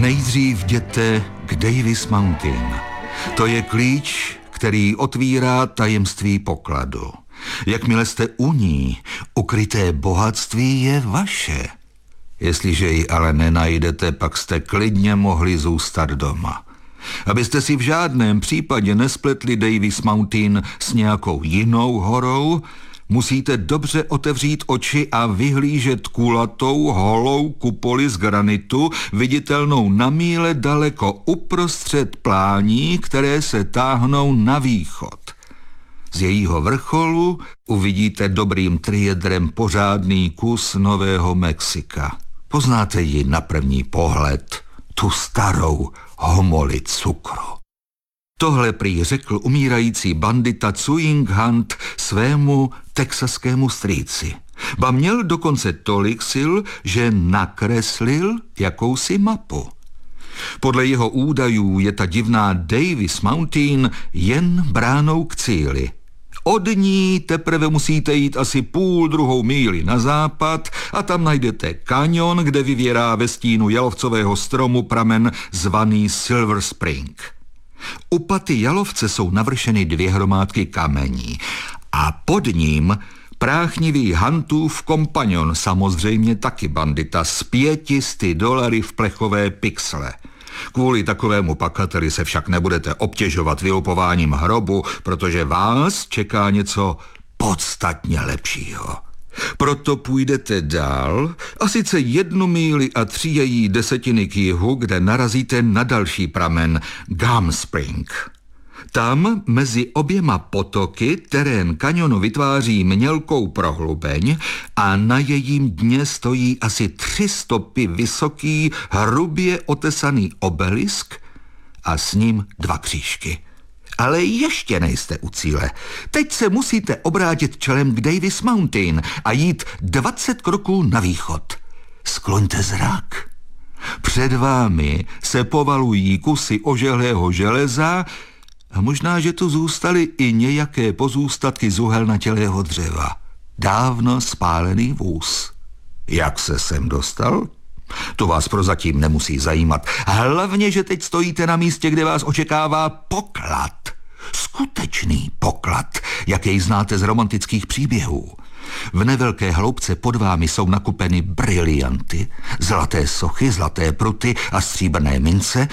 Nejdřív jděte k Davis Mountain. To je klíč, který otvírá tajemství pokladu. Jakmile jste u ní, ukryté bohatství je vaše. Jestliže ji ale nenajdete, pak jste klidně mohli zůstat doma. Abyste si v žádném případě nespletli Davis Mountain s nějakou jinou horou, musíte dobře otevřít oči a vyhlížet kulatou, holou kupoli z granitu, viditelnou na míle daleko uprostřed plání, které se táhnou na východ. Z jejího vrcholu uvidíte dobrým triedrem pořádný kus Nového Mexika. Poznáte ji na první pohled, tu starou homoli cukru. Tohle prý řekl umírající bandita Tsewing Hunt svému texaskému strýci. Ba měl dokonce tolik sil, že nakreslil jakousi mapu. Podle jeho údajů je ta divná Davis Mountain jen bránou k cíli. Od ní teprve musíte jít asi 1,5 míli na západ a tam najdete kaňon, kde vyvěrá ve stínu jalovcového stromu pramen zvaný Silver Spring. U paty jalovce jsou navršeny 2 hromádky kamení a pod ním práchnivý Huntův kompanjon, samozřejmě taky bandita, s $500 v plechové pixle. Kvůli takovému pakateli se však nebudete obtěžovat vylupováním hrobu, protože vás čeká něco podstatně lepšího. Proto půjdete dál, a sice 1 míli a 3/10 k jihu, kde narazíte na další pramen, Gum Spring. Tam mezi oběma potoky terén kaňonu vytváří mělkou prohlubeň a na jejím dně stojí asi 3 stopy vysoký, hrubě otesaný obelisk a s ním 2 křížky. Ale ještě nejste u cíle. Teď se musíte obrátit čelem k Davis Mountain a jít 20 kroků na východ. Skloňte zrak. Před vámi se povalují kusy ožehlého železa a možná, že tu zůstaly i nějaké pozůstatky z uhelnatělého dřeva. Dávno spálený vůz. Jak se sem dostal? To vás prozatím nemusí zajímat. Hlavně, že teď stojíte na místě, kde vás očekává poklad. Skutečný poklad, jaký znáte z romantických příběhů. V nevelké hloubce pod vámi jsou nakupeny brilianty, zlaté sochy, zlaté pruty a stříbrné mince,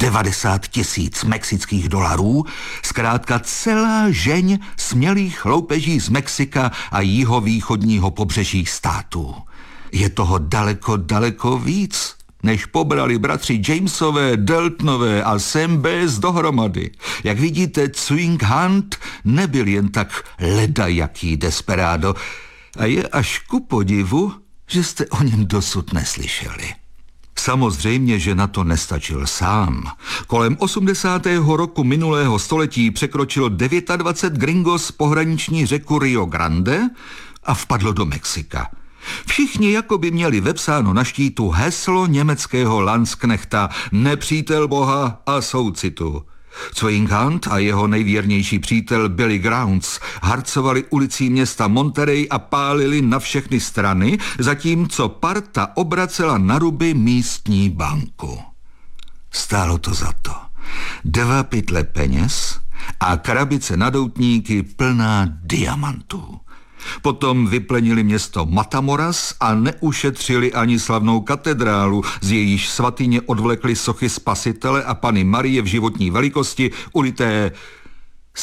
90 000 mexických dolarů, zkrátka celá žeň smělých loupeží z Mexika a jihovýchodního pobřeží států. Je toho daleko, daleko víc, než pobrali bratři Jamesové, Deltonové a Sam Bass dohromady. Jak vidíte, Tsewing Hunt nebyl jen tak ledajaký desperádo a je až ku podivu, že jste o něm dosud neslyšeli. Samozřejmě, že na to nestačil sám. Kolem 80. roku minulého století překročilo 29 gringos pohraniční řeku Rio Grande a vpadlo do Mexika. Všichni jako by měli vepsáno na štítu heslo německého lansknechta nepřítel Boha a soucitu. Tsewing Hunt a jeho nejvěrnější přítel Billy Grounds harcovali ulicí města Monterey a pálili na všechny strany, zatímco parta obracela na ruby místní banku. Stálo to za to. 2 pytle peněz a krabice na doutníky plná diamantů. Potom vyplenili město Matamoras a neušetřili ani slavnou katedrálu, z jejíž svatyně odvlekli sochy Spasitele a Panny Marie v životní velikosti ulité